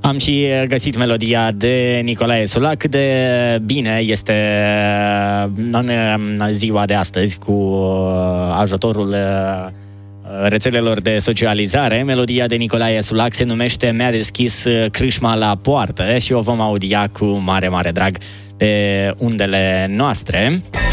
Am și găsit melodia de Nicolae Sula. Cât de bine este în ziua de astăzi cu ajutorul rețelelor de socializare. Melodia de Nicolae Sulac se numește Mi-a deschis crâșma la poartă și o vom audia cu mare, mare drag pe undele noastre.